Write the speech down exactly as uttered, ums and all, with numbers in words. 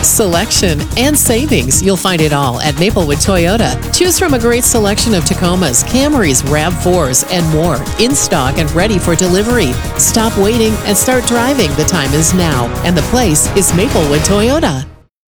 selection, and savings. You'll find it all at Maplewood Toyota. Choose from a great selection of Tacomas, Camrys, RAV fours, and more in stock and ready for delivery. Stop waiting and start driving. The time is now, and the place is Maplewood Toyota.